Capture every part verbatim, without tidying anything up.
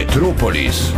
Metropolis.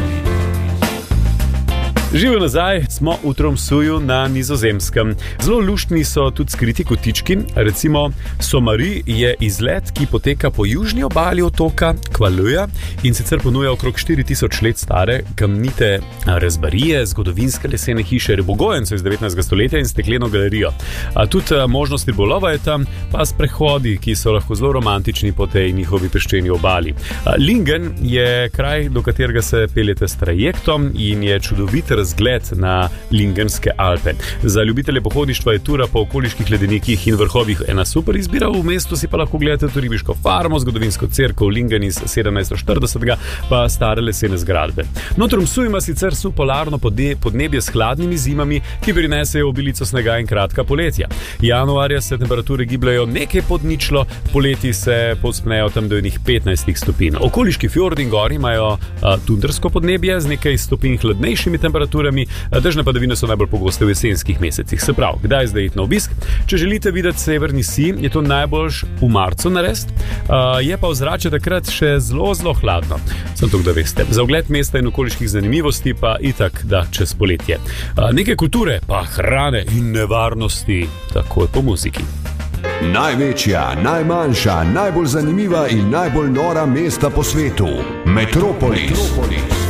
Živijo nazaj, smo v Tromsuju na Nizozemskem. Zelo luštni so tudi skriti kotički. Recimo Somari je izlet, ki poteka po južni obali otoka Kvaluja in sicer ponuja okrog štiri tisoč let stare kamnite rezbarije, zgodovinske lesene hiše, ribogojencev iz devetnajstega stoletja in stekleno galerijo. A tudi možnost ribolova je tam, pa sprehodi, ki so lahko zelo romantični po tej njihovi peščeni obali. Lingen je kraj, do katerega se peljete s trajektom in je čudovit razgled na Lingenske Alpe. Za ljubitelje pohodništva je tura po okoliških ledenikih in vrhovih ena super izbira, v mestu si pa lahko gledate tudi ribiško farmo, zgodovinsko cerkev Lingen iz sedemnajststo štiridesetega, pa stare lesene zgradbe. No, Tromsuj ima sicer subpolarno podnebje s hladnimi zimami, ki prinesejo obilico snega in kratka poletja. Januarja se temperature gibljajo nekaj pod ničlo, poleti se povzpnejo tam do enih petnajst stopinj. Okoliški fjordi in gori imajo a, tundrsko podnebje z nekaj stopinj hladnejšimi temperaturami. Dežne padavine so najbolj pogoste v jesenskih mesecih. Se pravi, kdaj zdaj iti na obisk? Če želite videti severni sij, je to najboljš v marcu narediti, uh, je pa ozračje takrat še zelo, zelo hladno. Sem to, da veste. Za ogled mesta in okoliških zanimivosti pa itak, da čez poletje. Uh, nekaj kulture, pa hrane in nevarnosti, takoj po muziki. Največja, najmanjša, najbolj zanimiva in najbolj nora mesta po svetu. Metropolis. Metropolis.